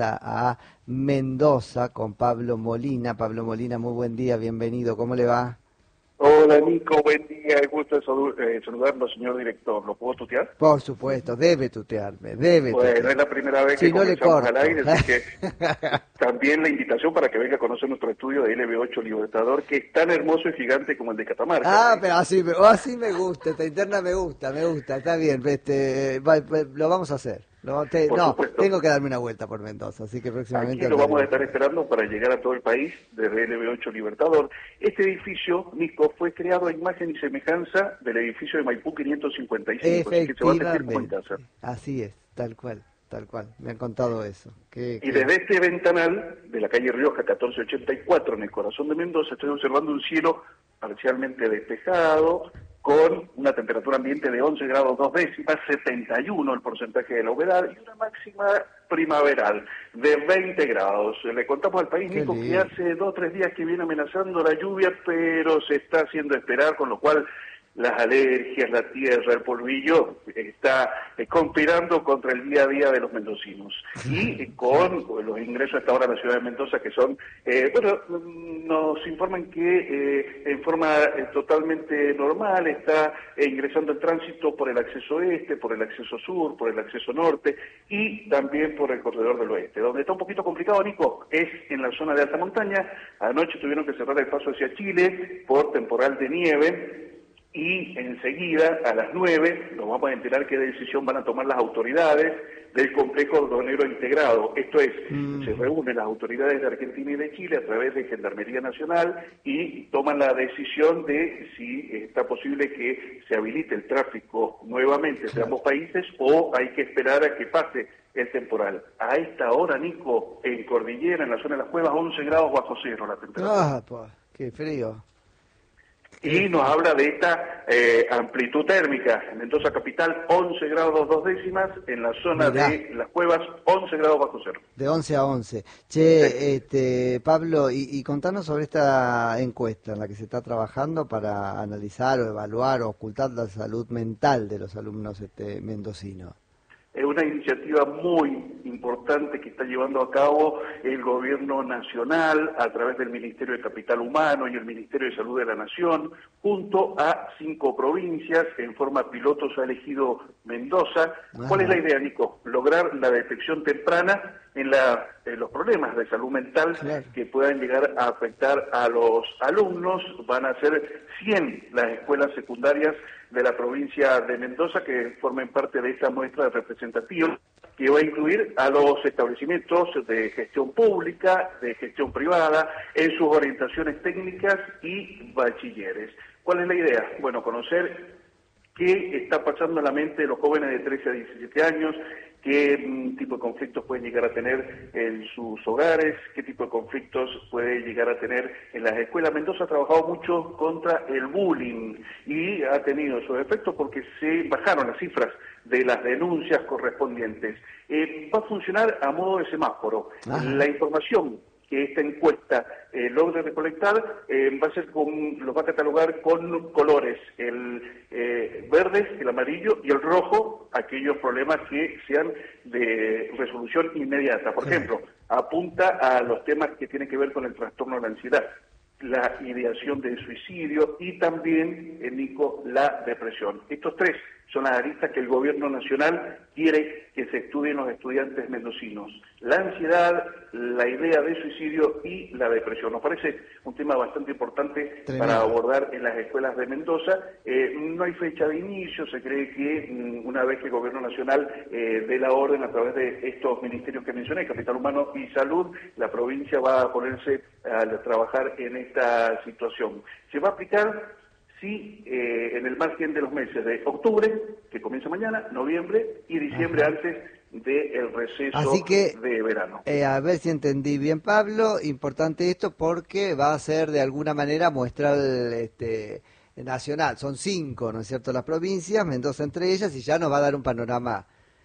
a Mendoza con Pablo Molina. Pablo Molina, muy buen día, bienvenido, ¿cómo le va? Hola Nico, buen día, el gusto de saludarlo, señor director. ¿Lo puedo tutear? Por supuesto, debe tutearme, debe Bueno, tutear. es la primera vez Si que no le comenzamos al corto. aire, así que también la invitación para que venga a conocer nuestro estudio de LB8 Libertador, que es tan hermoso y gigante como el de Catamarca. Ah, ¿Sí? pero así me gusta, esta interna me gusta, está bien, lo vamos a hacer. Por No, supuesto. tengo que darme una vuelta por Mendoza, así que próximamente Aquí lo vamos a andaremos estar por ahí. esperando para llegar a todo el país desde LB8 Libertador. Este edificio, Nico, fue creado a imagen y semejanza del edificio de Maipú 555, así que se va a sentir como en casa. Efectivamente, así es, tal cual, me han contado eso. Y desde este ventanal de la calle Rioja 1484, en el corazón de Mendoza, estoy observando un cielo parcialmente despejado, con una temperatura ambiente de 11 grados 2 décimas, 71 el porcentaje de la humedad y una máxima primaveral de 20 grados. Le contamos al país, Qué Nico, que lindo. hace 2 o 3 días que viene amenazando la lluvia, pero se está haciendo esperar, con lo cual las alergias, la tierra, el polvillo, está conspirando contra el día a día de los mendocinos. Y Claro. con los ingresos hasta ahora a la ciudad de Mendoza, que son, nos informan que en forma totalmente normal está ingresando el tránsito por el acceso este, por el acceso sur, por el acceso norte y también por el corredor del oeste. Donde está un poquito complicado, Nico, es en la zona de alta montaña. Anoche tuvieron que cerrar el paso hacia Chile por temporal de nieve. Y enseguida, a las 9, nos vamos a enterar qué decisión van a tomar las autoridades del complejo aduanero integrado. Esto es, se reúnen las autoridades de Argentina y de Chile a través de Gendarmería Nacional y toman la decisión de si está posible que se habilite el tráfico nuevamente entre Claro. ambos países o hay que esperar a que pase el temporal. A esta hora, Nico, en Cordillera, en la zona de las Cuevas, 11 grados bajo cero la temperatura. Ah, pues, qué frío. Qué Y nos frío. habla de esta amplitud térmica. En Mendoza capital, 11 grados 2 décimas, en la zona Mirá, de Las Cuevas, 11 grados bajo cero. de 11 a 11. Sí. Che, Pablo, y contanos sobre esta encuesta en la que se está trabajando para analizar o evaluar o ocultar la salud mental de los alumnos mendocinos. Es una iniciativa muy importante que está llevando a cabo el gobierno nacional a través del Ministerio de Capital Humano y el Ministerio de Salud de la Nación, junto a 5 provincias. En forma piloto se ha elegido Mendoza. ¿Cuál es la Ajá, idea, Nico? Lograr la detección temprana en los problemas de salud mental claro. que puedan llegar a afectar a los alumnos. Van a ser 100 las escuelas secundarias de la provincia de Mendoza que formen parte de esta muestra representativa, que va a incluir a los establecimientos de gestión pública, de gestión privada, en sus orientaciones técnicas y bachilleres. ¿Cuál es la idea? Bueno, conocer qué está pasando en la mente de los jóvenes de 13 a 17 años, qué tipo de conflictos pueden llegar a tener en sus hogares, qué tipo de conflictos puede llegar a tener en las escuelas. Mendoza ha trabajado mucho contra el bullying y ha tenido sus efectos porque se bajaron las cifras de las denuncias correspondientes. Va a funcionar a modo de semáforo. Ajá, La información que esta encuesta logre recolectar, los va a catalogar con colores, el verde, el amarillo y el rojo, aquellos problemas que sean de resolución inmediata. Por claro. ejemplo, apunta a los temas que tienen que ver con el trastorno de la ansiedad, la ideación del suicidio y también, Nico, la depresión. Estos 3 son las aristas que el gobierno nacional quiere que se estudien los estudiantes mendocinos. La ansiedad, la idea de suicidio y la depresión. Nos parece un tema bastante importante para Tremendo. abordar en las escuelas de Mendoza. No hay fecha de inicio, se cree que una vez que el gobierno nacional dé la orden a través de estos ministerios que mencioné, Capital Humano y Salud, la provincia va a ponerse a trabajar en esta situación. Se va a aplicar en el margen de los meses de octubre, que comienza mañana, noviembre y diciembre, Ajá. antes del Así receso que, de verano. a ver si entendí bien, Pablo, importante esto porque va a ser de alguna manera muestral nacional. Son 5, ¿no es cierto?, las provincias, Mendoza entre ellas, y ya nos va a dar un panorama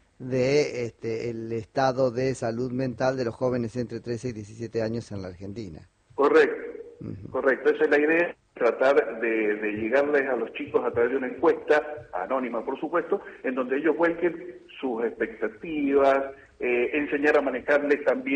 de el estado de salud mental de los jóvenes entre 13 y 17 años en la Argentina. Correcto, Ujú. correcto. Esa es la idea, tratar de llegarles a los chicos a través de una encuesta, anónima por supuesto, en donde ellos vuelquen sus expectativas, enseñar a manejarles también